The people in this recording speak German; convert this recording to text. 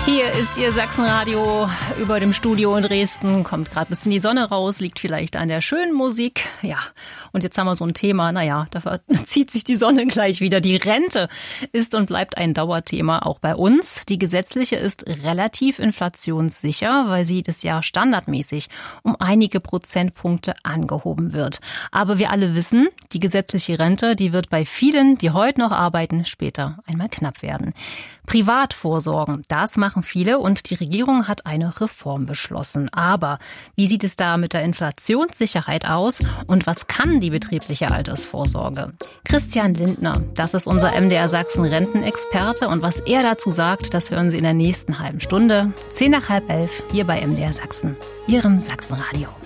Hier ist Ihr Sachsenradio über dem Studio in Dresden. Kommt gerade ein bisschen die Sonne raus, liegt vielleicht an der schönen Musik. Ja, und jetzt haben wir so ein Thema, da zieht sich die Sonne gleich wieder. Die Rente ist und bleibt ein Dauerthema, auch bei uns. Die gesetzliche ist relativ inflationssicher, weil sie das Jahr standardmäßig um einige Prozentpunkte angehoben wird. Aber wir alle wissen, die gesetzliche Rente, die wird bei vielen, die heute noch arbeiten, später einmal knapp werden. Privatvorsorgen, das machen viele und die Regierung hat eine Reform beschlossen. Aber wie sieht es da mit der Inflationssicherheit aus und was kann die betriebliche Altersvorsorge? Christian Lindner, das ist unser MDR Sachsen Rentenexperte und was er dazu sagt, das hören Sie in der nächsten halben Stunde. 10 nach halb 11 hier bei MDR Sachsen, Ihrem Sachsenradio.